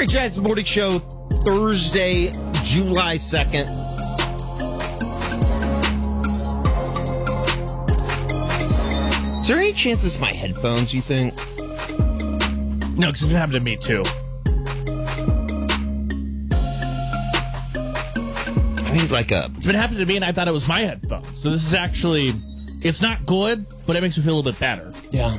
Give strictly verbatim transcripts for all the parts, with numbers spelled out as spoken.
Ray Jazz Morning Show, Thursday, July second. Is there any chance it's my headphones, you think? No, because it happened to me, too. I need like a... It's been happening to me, and I thought it was my headphones. So this is actually... It's not good, but it makes me feel a little bit better. Yeah.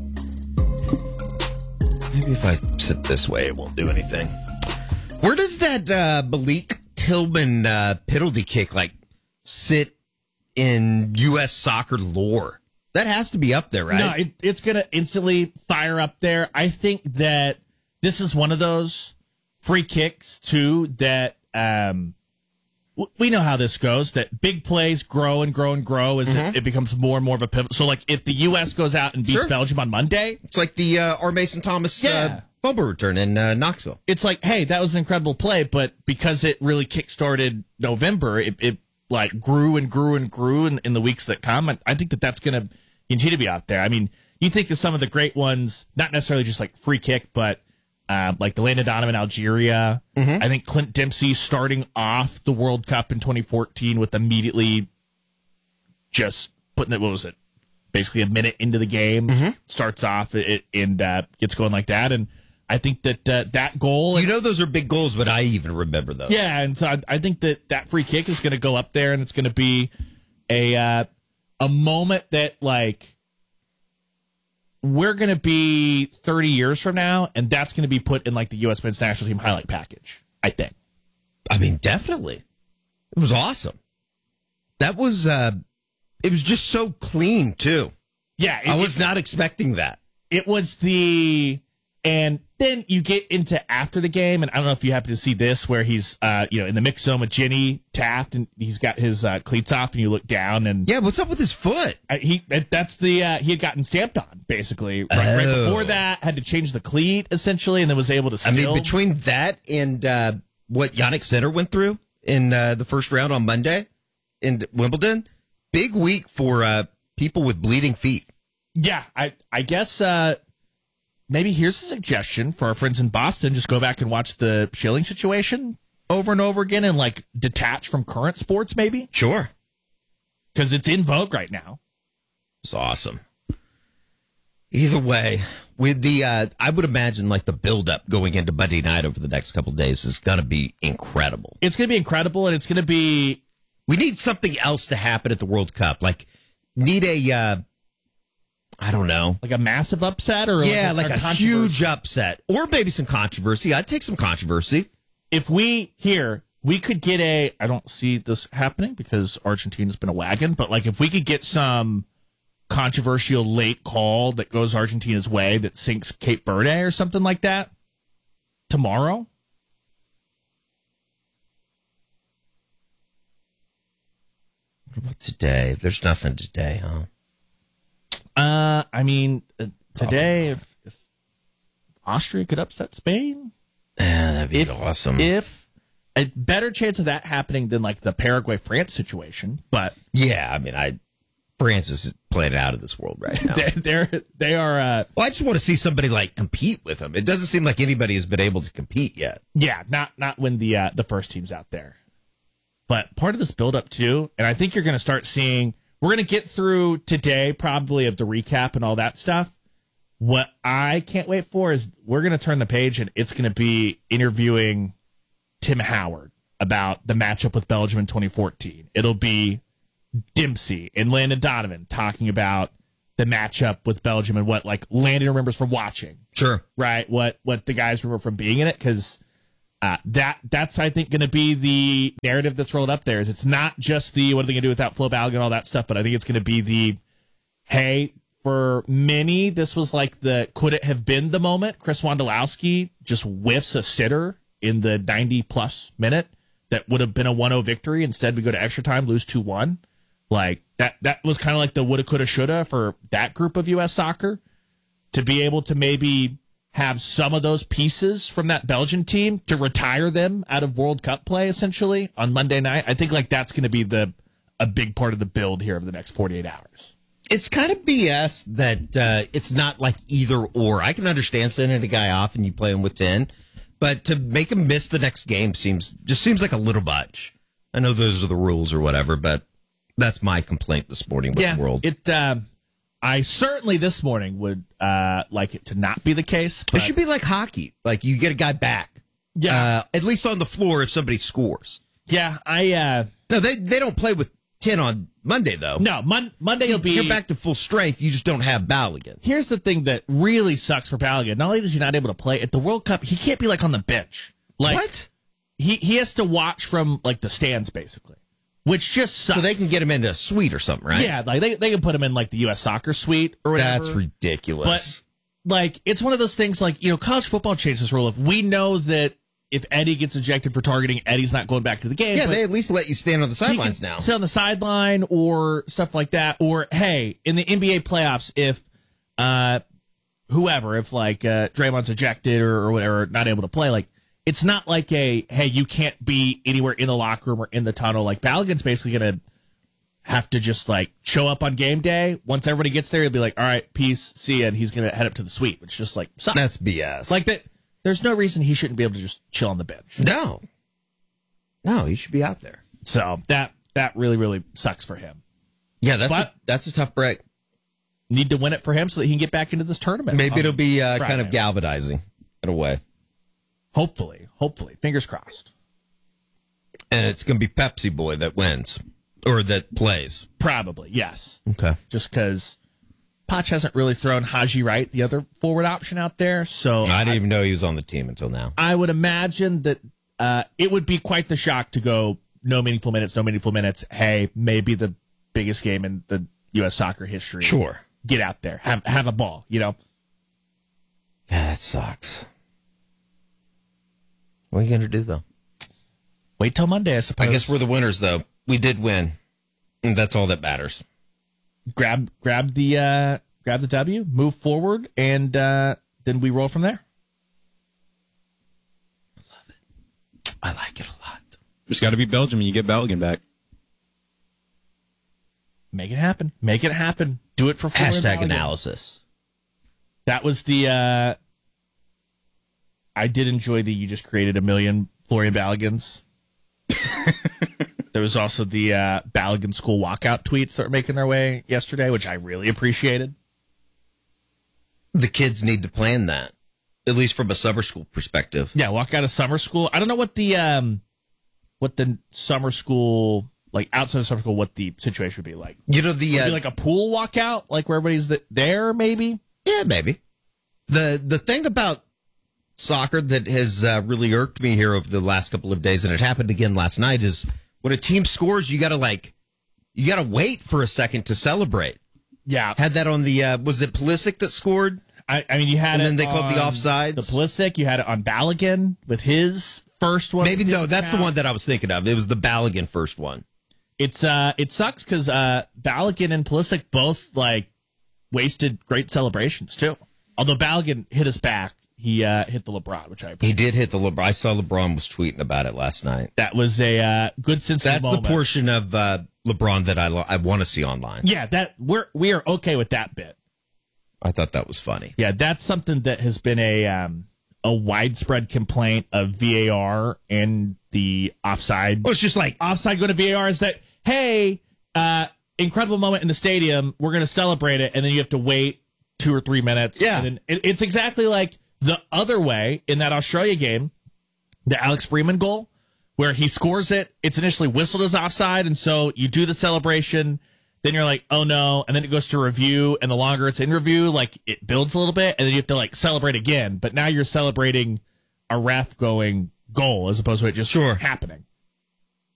Maybe if I sit this way, it won't do anything. Where does that uh, Malik Tillman uh, penalty kick, like, sit in U S soccer lore? That has to be up there, right? No, it, it's going to instantly fire up there. I think that this is one of those free kicks, too, that um, w- we know how this goes, that big plays grow and grow and grow as mm-hmm. it, it becomes more and more of a pivot. So, like, if the U S goes out and beats sure. Belgium on Monday. It's like the uh, R. Mason Thomas yeah. uh, fumble return in uh, Knoxville. It's like, hey, that was an incredible play, but because it really kick-started November, it, it like, grew and grew and grew in, in the weeks that come. I, I think that that's going to continue to be out there. I mean, you think of some of the great ones, not necessarily just like free kick, but um, like the Landon Donovan Algeria. Mm-hmm. I think Clint Dempsey starting off the World Cup in twenty fourteen with immediately just putting it, what was it, basically a minute into the game, mm-hmm. starts off it, and uh, gets going like that. And I think that uh, that goal... You know those are big goals, but I even remember those. Yeah, and so I, I think that that free kick is going to go up there, and it's going to be a... Uh, A moment that, like, we're going to be thirty years from now, and that's going to be put in, like, the U S men's national team highlight package, I think. I mean, definitely. It was awesome. That was, uh, it was just so clean, too. Yeah. It, I was it, not expecting that. It was the, and then you get into after the game, and I don't know if you happen to see this, where he's, uh, you know, in the mix zone with Ginny Taft, and he's got his uh, cleats off, and you look down, and yeah, what's up with his foot? Uh, he that's the uh, he had gotten stamped on basically right, oh. right before that, had to change the cleat essentially, and then was able to. Still... I mean, between that and uh, what Yannick Sinner went through in uh, the first round on Monday in Wimbledon, big week for uh, people with bleeding feet. Yeah, I I guess. Uh, Maybe here's a suggestion for our friends in Boston. Just go back and watch the Schilling situation over and over again and, like, detach from current sports, maybe? Sure. Because it's in vogue right now. It's awesome. Either way, with the, uh, I would imagine, like, the buildup going into Monday night over the next couple of days is going to be incredible. It's going to be incredible, and it's going to be... We need something else to happen at the World Cup. Like, need a... Uh, I don't know. Like a massive upset? or Yeah, like a, like a, a huge upset. Or maybe some controversy. I'd take some controversy. If we, here, we could get a, I don't see this happening because Argentina's been a wagon, but like if we could get some controversial late call that goes Argentina's way that sinks Cape Verde or something like that tomorrow. What about today? There's nothing today, huh? Uh, I mean, uh, today, if, if Austria could upset Spain, yeah, that'd be if, awesome. If a better chance of that happening than like the Paraguay France situation, but yeah, I mean, I France is playing out of this world right now. they, they're they are. Uh, well, I just want to see somebody like compete with them. It doesn't seem like anybody has been able to compete yet. Yeah, not not when the uh, the first team's out there, but part of this build up too, and I think you're going to start seeing. We're going to get through today, probably, of the recap and all that stuff. What I can't wait for is we're going to turn the page, and it's going to be interviewing Tim Howard about the matchup with Belgium in twenty fourteen. It'll be Dempsey and Landon Donovan talking about the matchup with Belgium and what, like, Landon remembers from watching. Sure. Right? What, what the guys remember from being in it, because... Uh, that that's I think going to be the narrative that's rolled up there. Is it's not just the what are they going to do without Flo Balogun and all that stuff, but I think it's going to be the hey, for many this was like the could it have been the moment Chris Wondolowski just whiffs a sitter in the ninety plus minute that would have been a one oh victory. Instead we go to extra time, lose two one. Like that that was kind of like the woulda coulda shoulda for that group of U S soccer to be able to maybe have some of those pieces from that Belgian team to retire them out of World Cup play, essentially, on Monday night. I think like that's going to be the a big part of the build here over the next forty-eight hours. It's kind of B S that uh, it's not like either or. I can understand sending a guy off and you play him with ten, but to make him miss the next game seems just seems like a little much. I know those are the rules or whatever, but that's my complaint this morning with yeah, the world. It, uh, I certainly this morning would uh, like it to not be the case. But it should be like hockey. Like you get a guy back. Yeah. Uh, at least on the floor if somebody scores. Yeah, I... Uh, no, they, they don't play with ten on Monday, though. No, Mon- Monday will be... You're back to full strength. You just don't have Balogun. Here's the thing that really sucks for Balogun. Not only is he not able to play, at the World Cup, he can't be, like, on the bench. Like, what? He, he has to watch from, like, the stands, basically. Which just sucks. So they can get him into a suite or something, right? Yeah, like, they, they can put him in, like, the U S Soccer suite or whatever. That's ridiculous. But, like, it's one of those things, like, you know, college football changed this rule. If we know that if Eddie gets ejected for targeting, Eddie's not going back to the game. Yeah, they at least let you stand on the sidelines now. Sit on the sideline or stuff like that. Or, hey, in the N B A playoffs, if uh, whoever, if like uh, Draymond's ejected or, or whatever, not able to play, like, it's not like a, hey, you can't be anywhere in the locker room or in the tunnel. Like, Balogun's basically going to have to just, like, show up on game day. Once everybody gets there, he'll be like, all right, peace, see ya, and he's going to head up to the suite, which just, like, sucks. That's B S. Like, that. There's no reason he shouldn't be able to just chill on the bench. No. No, he should be out there. So that that really, really sucks for him. Yeah, that's But- a, that's a tough break. Need to win it for him so that he can get back into this tournament. Maybe on it'll be uh, Friday. kind of galvanizing in a way. Hopefully. Hopefully. Fingers crossed. And it's going to be Pepsi Boy that wins or that plays. Probably, yes. Okay. Just because Poch hasn't really thrown Haji Wright, the other forward option out there. So I didn't even know he was on the team until now. I would imagine that uh, it would be quite the shock to go no meaningful minutes, no meaningful minutes. Hey, maybe the biggest game in the U S soccer history. Sure. Get out there. Have have a ball, you know? Yeah, that sucks. What are you going to do, though? Wait till Monday, I suppose. I guess we're the winners, though. We did win. And that's all that matters. grab grab the uh, grab the W, move forward, and uh, then we roll from there. I love it. I like it a lot. Just got to beat Belgium and you get Balogun back. Make it happen. Make it happen. Do it for Florian Hashtag Balogun. analysis. That was the. Uh, I did enjoy the you just created a million Florian Balogans. There was also the uh, Balogun school walkout tweets that were making their way yesterday, which I really appreciated. The kids need to plan that, at least from a summer school perspective. Yeah, walk out of summer school. I don't know what the um, what the summer school like outside of summer school, what the situation would be like. You know, the Would it uh, be like a pool walkout, like where everybody's th- there, maybe. yeah, maybe. The the thing about soccer that has uh, really irked me here over the last couple of days, and it happened again last night, is when a team scores, you got to like, you got to wait for a second to celebrate. Yeah, Had that on the, uh, was it Pulisic that scored? I, I mean, you had And it then they called the on offsides? The Pulisic, you had it on Balogun with his first one. Maybe, that no, didn't that's the count. one that I was thinking of. It was the Balogun first one. It's uh, it sucks because uh, Balogun and Pulisic both like wasted great celebrations too. Although Balogun hit us back, he uh, hit the LeBron, which I appreciate. He did hit the LeBron. I saw LeBron was tweeting about it last night. That was a uh, good sense. That's the moment. portion of uh, LeBron that I lo- I want to see online. Yeah, that we're we are okay with that bit. I thought that was funny. Yeah, that's something that has been a um, a widespread complaint of V A R and the offside. Well, it's just like, Offside going to V A R is that, hey, uh, incredible moment in the stadium. We're going to celebrate it, and then you have to wait two or three minutes. Yeah. And then it, it's exactly like the other way in that Australia game, the Alex Freeman goal, where he scores it. It's initially whistled as offside, and so you do the celebration. Then you're like, oh no, and then it goes to review, and the longer it's in review, like it builds a little bit, and then you have to like celebrate again. But now you're celebrating a ref going goal as opposed to it just Sure. happening.